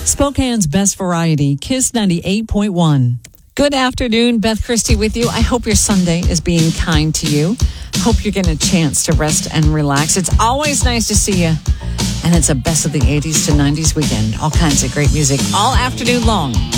Spokane's best variety, Kiss 98.1. Good afternoon, Beth Christie with you. I hope your Sunday is being kind to you. Hope you're getting a chance to rest and relax. It's always nice to see you. And it's a best of the 80s to 90s weekend. All kinds of great music all afternoon long.